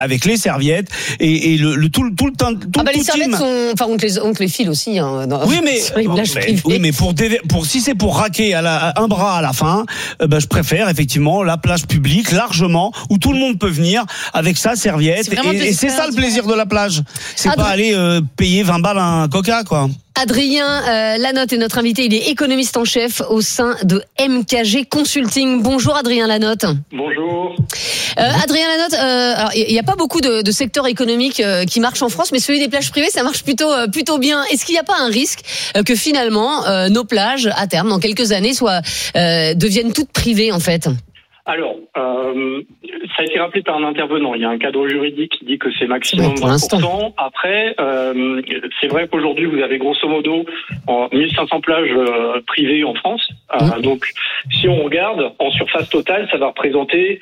avec les serviettes et tout le temps. Les serviettes sont, enfin, on te les file aussi, hein, oui, mais, sur les plages privées. Oui, mais si c'est pour raquer un bras à la fin, je préfère effectivement la plage publique largement où tout le monde peut venir avec sa serviette et c'est ça le plaisir de la plage. C'est pas aller payer 20 balles un coca, quoi. Adrien Lanotte est notre invité, il est économiste en chef au sein de MKG Consulting. Bonjour Adrien Lanotte. Bonjour. Adrien Lanotte, alors il n'y a pas beaucoup de secteurs économiques qui marchent en France, mais celui des plages privées, ça marche plutôt bien. Est-ce qu'il n'y a pas un risque que finalement nos plages, à terme, dans quelques années, deviennent toutes privées en fait ? Alors, ça a été rappelé par un intervenant. Il y a un cadre juridique qui dit que c'est maximum 20%. Après, c'est vrai qu'aujourd'hui, vous avez grosso modo 1500 plages privées en France. Donc, si on regarde, en surface totale, ça va représenter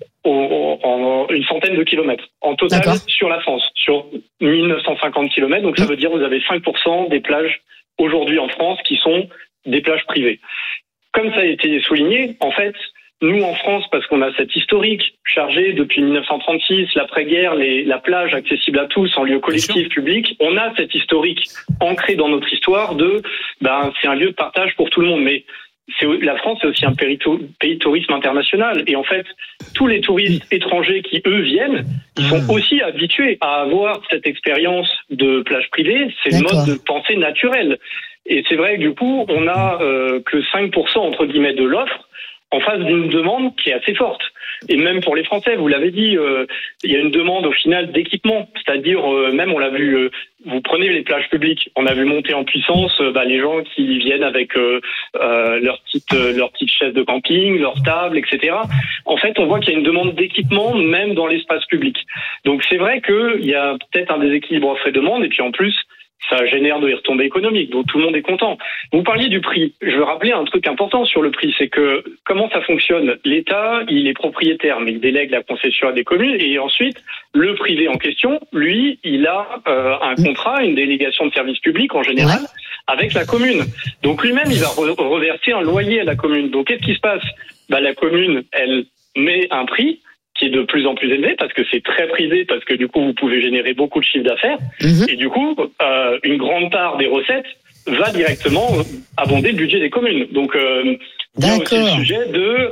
une centaine de kilomètres. En total, sur la France, sur 1950 kilomètres. Donc, ça veut dire que vous avez 5% des plages aujourd'hui en France qui sont des plages privées. Comme ça a été souligné, en fait, nous, en France, parce qu'on a cet historique chargé depuis 1936, l'après-guerre, la plage accessible à tous en lieu collectif, public, on a cet historique ancré dans notre histoire c'est un lieu de partage pour tout le monde. Mais la France, c'est aussi un pays de tourisme international. Et en fait, tous les touristes étrangers qui, eux, viennent, ils sont aussi habitués à avoir cette expérience de plage privée. C'est le mode de pensée naturel. Et c'est vrai que du coup, on a que 5% entre guillemets de l'offre en face d'une demande qui est assez forte. Et même pour les Français, vous l'avez dit, il y a une demande au final d'équipement. C'est-à-dire, même on l'a vu, vous prenez les plages publiques, on a vu monter en puissance les gens qui viennent avec leur petite chaise de camping, leur table, etc. En fait, on voit qu'il y a une demande d'équipement même dans l'espace public. Donc c'est vrai qu'il y a peut-être un déséquilibre offre et demande, et puis en plus, ça génère des retombées économiques, donc tout le monde est content. Vous parliez du prix. Je veux rappeler un truc important sur le prix, c'est que comment ça fonctionne ? L'État, il est propriétaire, mais il délègue la concession à des communes, et ensuite, le privé en question, lui, il a un contrat, une délégation de service public en général, avec la commune. Donc lui-même, il va reverser un loyer à la commune. Donc qu'est-ce qui se passe ? La commune, elle met un prix qui est de plus en plus élevé parce que c'est très prisé, parce que du coup vous pouvez générer beaucoup de chiffre d'affaires et du coup une grande part des recettes va directement abonder le budget des communes. Donc il y a aussi le sujet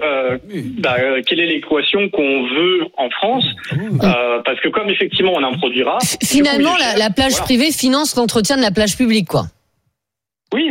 de quelle est l'équation qu'on veut en France parce que comme effectivement on en produira, finalement la plage privée finance l'entretien de la plage publique, quoi. Oui,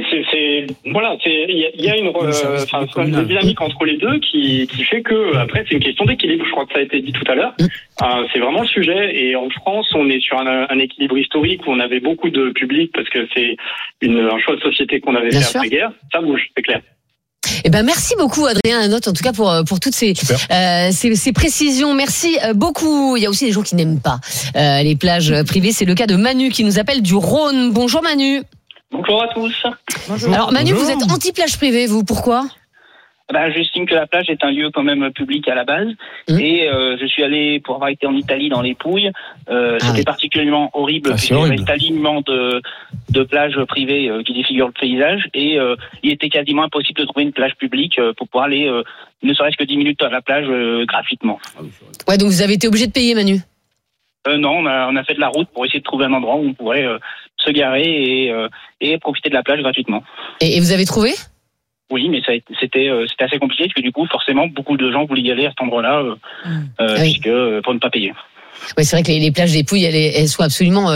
il y a une dynamique entre les deux qui fait que après c'est une question d'équilibre. Je crois que ça a été dit tout à l'heure. C'est vraiment le sujet. Et en France, on est sur un équilibre historique où on avait beaucoup de public parce que c'est un choix de société qu'on avait fait après-guerre. Ça bouge, c'est clair. Merci beaucoup Adrien Lanotte, en tout cas pour toutes ces précisions. Merci beaucoup. Il y a aussi des gens qui n'aiment pas les plages privées. C'est le cas de Manu qui nous appelle du Rhône. Bonjour Manu. Bonjour à tous. Bonjour. Alors Manu, vous êtes anti-plage privée, vous, pourquoi ? J'estime que la plage est un lieu quand même public à la base. Et je suis allé, pour avoir été en Italie dans les Pouilles, c'était particulièrement horrible, puisqu'il y avait cet alignement de plages privées qui défigurent le paysage. Et il était quasiment impossible de trouver une plage publique pour pouvoir aller, ne serait-ce que 10 minutes à la plage gratuitement. Ouais, donc vous avez été obligé de payer, Manu ? Non, on a fait de la route pour essayer de trouver un endroit où on pourrait se garer et profiter de la plage gratuitement. Et vous avez trouvé ? Oui, mais c'était assez compliqué parce que du coup, forcément, beaucoup de gens voulaient y aller à cet endroit-là, puisque pour ne pas payer. Oui, c'est vrai que les plages des Pouilles, elles soient absolument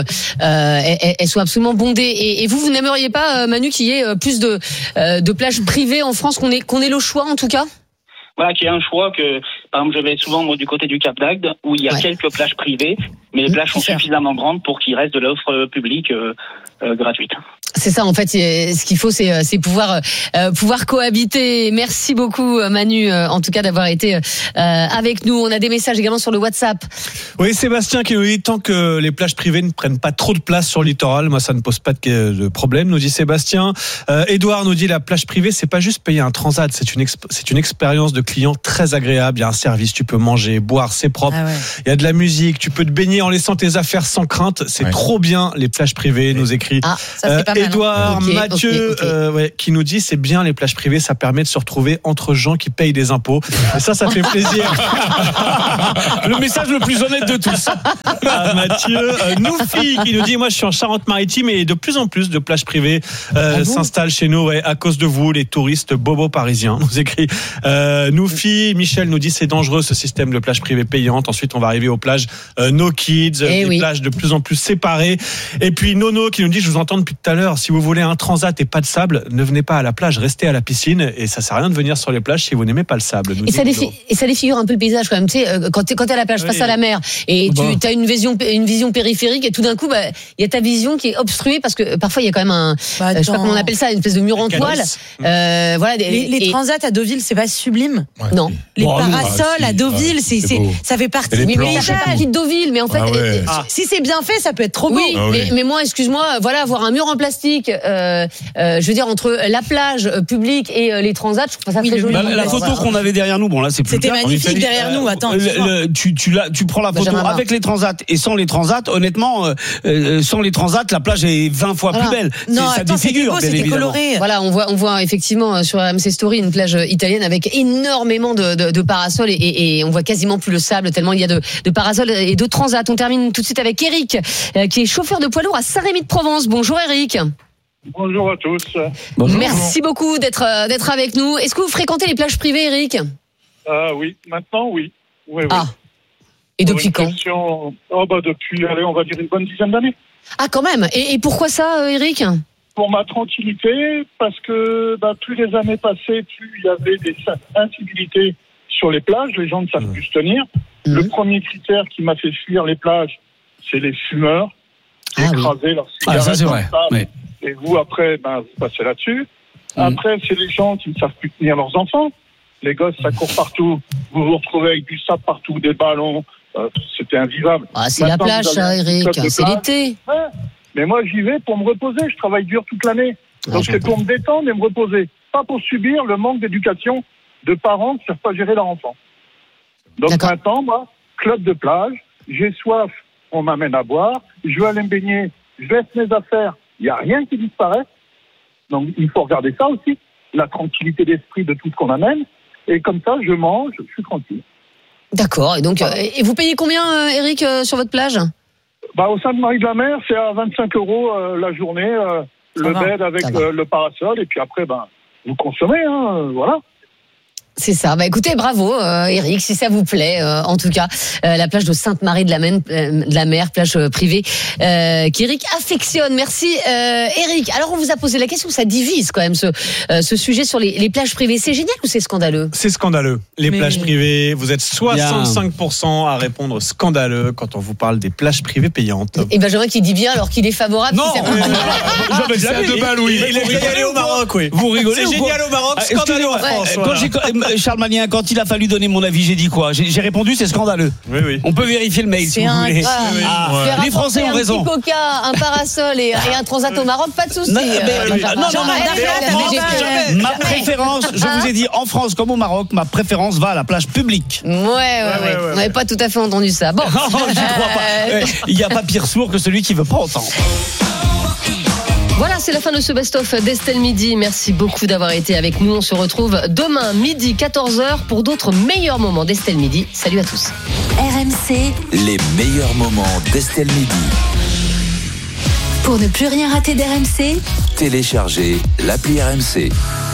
bondées. Et vous n'aimeriez pas, Manu, qu'il y ait plus de plages privées en France, qu'on ait le choix en tout cas ? Voilà, qu'il y ait un choix que, par exemple, je vais souvent moi du côté du Cap d'Agde où il y a quelques plages privées, mais les plages sont suffisamment grandes pour qu'il reste de l'offre publique gratuite. C'est ça, en fait, ce qu'il faut, c'est pouvoir cohabiter. Merci beaucoup, Manu, en tout cas, d'avoir été avec nous. On a des messages également sur le WhatsApp. Oui, Sébastien qui nous dit tant que les plages privées ne prennent pas trop de place sur le littoral, moi ça ne pose pas de problème, nous dit Sébastien. Édouard nous dit la plage privée, c'est pas juste payer un transat, c'est une expérience de client très agréable. Il y a un service, tu peux manger, boire, c'est propre. Il y a de la musique, tu peux te baigner en laissant tes affaires sans crainte. C'est trop bien les plages privées, nous écrit aussi. Ah, ça c'est pas mal. Édouard, Mathieu, qui nous dit c'est bien les plages privées, ça permet de se retrouver entre gens qui payent des impôts. Et ça fait plaisir. Le message le plus honnête de tous. Mathieu, Noufi qui nous dit moi je suis en Charente-Maritime et de plus en plus de plages privées s'installent chez nous à cause de vous, les touristes bobos parisiens. Nous écrit Noufi. Michel nous dit c'est dangereux ce système de plages privées payantes. Ensuite on va arriver aux plages no kids, des plages de plus en plus séparées. Et puis Nono qui nous dit je vous entends depuis tout à l'heure, si vous voulez un transat et pas de sable, ne venez pas à la plage, restez à la piscine et ça sert à rien de venir sur les plages si vous n'aimez pas le sable. Et ça défigure un peu le paysage quand même. Tu sais, quand t'es à la plage face à la mer et tu as une vision périphérique et tout d'un coup, il y a ta vision qui est obstruée parce que parfois il y a quand même je sais pas comment on appelle ça, une espèce de mur en toile. Voilà. Les transats à Deauville, c'est pas sublime? Non. Les parasols à Deauville, ça fait partie. Mais ça fait partie de Deauville, mais en fait, si c'est bien fait, ça peut être trop beau. Oui, mais moi, excuse-moi, avoir un mur en plastique, je veux dire entre la plage publique et les transats, je trouve ça très joli. La photo qu'on avait derrière nous, là c'est plus c'était magnifique derrière nous. Attends, tu prends la photo avec les transats et sans les transats. Honnêtement, sans les transats, la plage est 20 fois plus belle. Non, ça défigure, c'était coloré. Voilà, on voit effectivement sur RMC Story une plage italienne avec énormément de parasols et on voit quasiment plus le sable tellement il y a de parasols et de transats. On termine tout de suite avec Eric, qui est chauffeur de poids lourd à Saint-Rémy-de-Provence. Bonjour Eric. Bonjour à tous. Bonjour. Merci beaucoup d'être avec nous. Est-ce que vous fréquentez les plages privées, Eric? Oui, maintenant oui. Ah. Et depuis quand? Depuis, on va dire une bonne dizaine d'années. Ah, quand même. Et pourquoi ça, Eric? Pour ma tranquillité, parce que plus les années passaient, plus il y avait des incivilités sur les plages. Les gens ne savent plus se tenir. Le premier critère qui m'a fait fuir les plages, c'est les fumeurs qui écrasaient leurs cigarettes. Ça c'est vrai. Oui. Et vous, après, vous passez là-dessus. Après, c'est les gens qui ne savent plus tenir leurs enfants. Les gosses, ça court partout. Vous vous retrouvez avec du sable partout, des ballons. C'était invivable. C'est la plage, ça, Eric. C'est l'été. Ouais. Mais moi, j'y vais pour me reposer. Je travaille dur toute l'année. Donc, c'est pour me détendre et me reposer. Pas pour subir le manque d'éducation de parents qui ne savent pas gérer leur enfant. Donc, maintenant, moi, club de plage, j'ai soif, on m'amène à boire. Je veux aller me baigner, je laisse mes affaires. Il n'y a rien qui disparaît. Donc, il faut regarder ça aussi. La tranquillité d'esprit de tout ce qu'on amène. Et comme ça, je mange, je suis tranquille. D'accord. Et donc, et vous payez combien, Eric, sur votre plage? Au Sainte-Marie-de-la-Mer, c'est à 25 € la journée, le bed avec le parasol. Et puis après, vous consommez, voilà. C'est ça. Écoutez, bravo, Eric, si ça vous plaît, en tout cas, la plage de Sainte-Marie de la Mer, plage privée, qu'Eric affectionne. Merci, Eric. Alors, on vous a posé la question, ça divise quand même ce sujet sur les plages privées. C'est génial ou c'est scandaleux? C'est scandaleux. Les plages privées, vous êtes 65% à répondre scandaleux quand on vous parle des plages privées payantes. Et Benjamin qui dit bien alors qu'il est favorable. Non, j'avais jamais de balle, oui. Il est génial au Maroc, oui. Vous rigolez? C'est génial au Maroc, scandaleux en France. Charles Malien, quand il a fallu donner mon avis, j'ai dit quoi? J'ai répondu, c'est scandaleux. Oui. On peut vérifier le mail si vous voulez. Les Français ont raison. Un petit coca, un parasol et un transat au Maroc, pas de souci. Ma préférence, je vous ai dit, en France comme au Maroc, ma préférence va à la plage publique. Ouais. On n'avait pas tout à fait entendu ça. Bon, j'y crois pas. Il n'y a pas pire sourd que celui qui veut pas entendre. Voilà, c'est la fin de ce best-of d'Estelle Midi. Merci beaucoup d'avoir été avec nous. On se retrouve demain midi 14h pour d'autres meilleurs moments d'Estelle Midi. Salut à tous. RMC, les meilleurs moments d'Estelle Midi. Pour ne plus rien rater d'RMC, téléchargez l'appli RMC.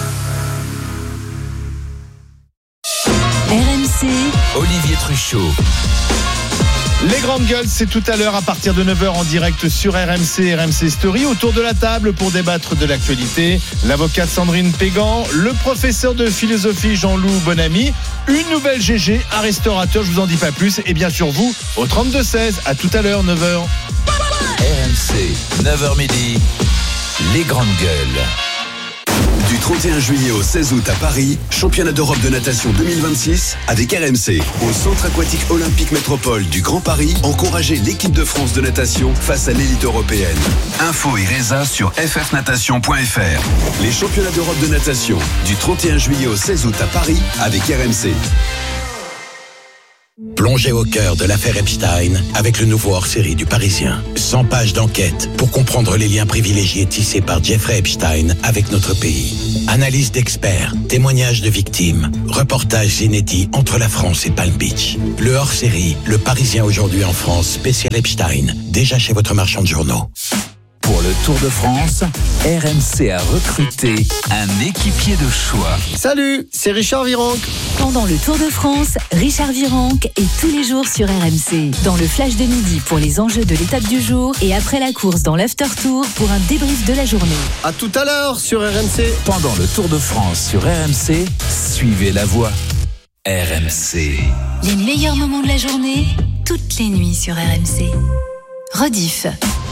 RMC, Olivier Truchot. Les grandes gueules, c'est tout à l'heure à partir de 9h en direct sur RMC, RMC Story. Autour de la table pour débattre de l'actualité, l'avocate Sandrine Pégan, le professeur de philosophie Jean-Loup Bonamy, une nouvelle GG, un restaurateur, je vous en dis pas plus, et bien sûr vous, au 32-16, à tout à l'heure, 9h. RMC, 9h midi, les grandes gueules. Du 31 juillet au 16 août à Paris, championnat d'Europe de natation 2026 avec RMC. Au Centre aquatique olympique métropole du Grand Paris, encouragez l'équipe de France de natation face à l'élite européenne. Info et résa sur ffnatation.fr. Les championnats d'Europe de natation du 31 juillet au 16 août à Paris avec RMC. Plongez au cœur de l'affaire Epstein avec le nouveau hors-série du Parisien. 100 pages d'enquête pour comprendre les liens privilégiés tissés par Jeffrey Epstein avec notre pays. Analyse d'experts, témoignages de victimes, reportages inédits entre la France et Palm Beach. Le hors-série, Le Parisien aujourd'hui en France, spécial Epstein, déjà chez votre marchand de journaux. Pour le Tour de France, RMC a recruté un équipier de choix. Salut, c'est Richard Virenque. Pendant le Tour de France, Richard Virenque est tous les jours sur RMC. Dans le flash de midi pour les enjeux de l'étape du jour et après la course dans l'after tour pour un débrief de la journée. À tout à l'heure sur RMC. Pendant le Tour de France sur RMC, suivez la voie. RMC. Les meilleurs moments de la journée, toutes les nuits sur RMC. Rediff.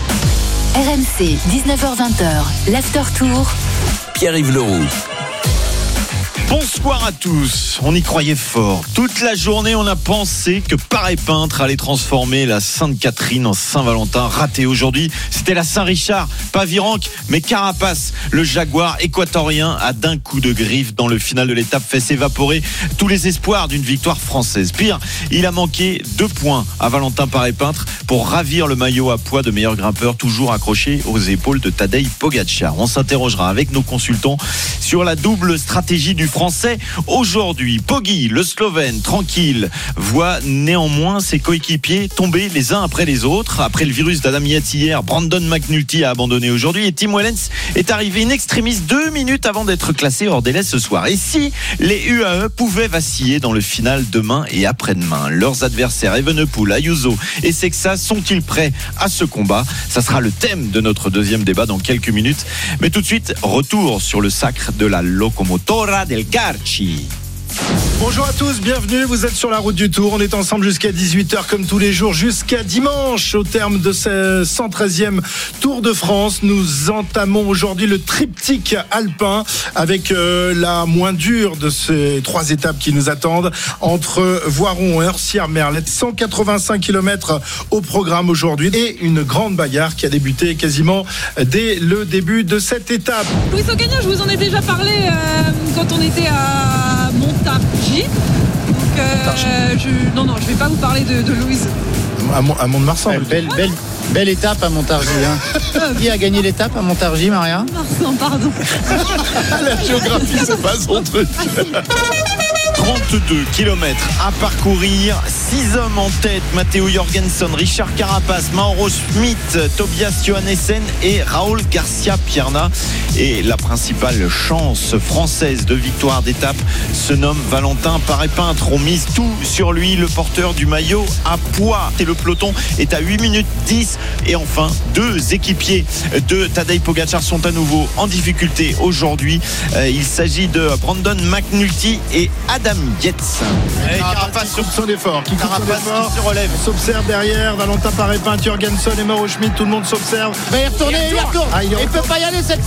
RMC, 19h-20h, l'After Tour. Pierre-Yves Leroux. Bonsoir à tous, on y croyait fort. Toute la journée, on a pensé que Paris-Peintre allait transformer la Sainte-Catherine en Saint-Valentin. Raté aujourd'hui, c'était la Saint-Richard, pas Virenque, mais Carapace. Le Jaguar équatorien a d'un coup de griffe dans le final de l'étape fait s'évaporer tous les espoirs d'une victoire française. Pire, il a manqué 2 points à Valentin Paris-Peintre pour ravir le maillot à poids de meilleur grimpeur, toujours accroché aux épaules de Tadej Pogačar. On s'interrogera avec nos consultants sur la double stratégie du Français aujourd'hui. Poggi, le Slovène, tranquille, voit néanmoins ses coéquipiers tomber les uns après les autres. Après le virus d'Adam Yates hier, Brandon McNulty a abandonné aujourd'hui et Tim Wellens est arrivé in extremis 2 minutes avant d'être classé hors délai ce soir. Et si les UAE pouvaient vaciller dans le final demain et après-demain, leurs adversaires Evenepoel, Ayuso et Sexas sont-ils prêts à ce combat? Ça sera le thème de notre deuxième débat dans quelques minutes. Mais tout de suite, retour sur le sacre de la Locomotora del Carchi. Bonjour à tous, bienvenue, vous êtes sur la route du Tour, on est ensemble jusqu'à 18h comme tous les jours, jusqu'à dimanche au terme de ce 113e Tour de France. Nous entamons aujourd'hui le triptyque alpin avec la moins dure de ces 3 étapes qui nous attendent entre Voiron et Heursières-Merlet. 185 km au programme aujourd'hui et une grande bagarre qui a débuté quasiment dès le début de cette étape. Louis Ocaña, je vous en ai déjà parlé quand on était à Montargis. Donc, je vais pas vous parler de Louise. À Mont-de-Marsan. Belle étape à Montargis. Hein. Qui a gagné l'étape à Montargis, Maria? Marsan, pardon. La géographie, c'est pas son truc. 32 km à parcourir, 6 hommes en tête, Matteo Jorgensen, Richard Carapace, Mauro Schmidt, Tobias Johannessen et Raúl Garcia Pierna. Et la principale chance française de victoire d'étape se nomme Valentin Paris-Peintre. On mise tout sur lui, le porteur du maillot à poids. Et le peloton est à 8 minutes 10. Et enfin, 2 équipiers de Tadej Pogačar sont à nouveau en difficulté aujourd'hui. Il s'agit de Brandon McNulty et Adam Yates. Carapace sur son effort. Carapace qui se relève. S'observe derrière. Valentin Paris-Peintre, Jorgensen et Mauro Schmidt. Tout le monde s'observe. Il va y retourner, il retourne. Il peut pas y aller cette fois.